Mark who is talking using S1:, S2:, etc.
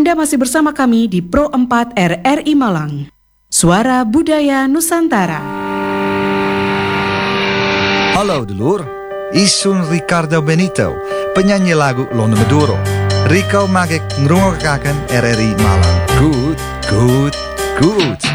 S1: Anda masih bersama kami di Pro 4 RRI Malang. Suara Budaya Nusantara.
S2: Halo dulur, Isun Ricardo Benito, penyanyi lagu Londo Maduro. Rico mag ik ngrungokaken RRI Malang. Goed, goed, goed.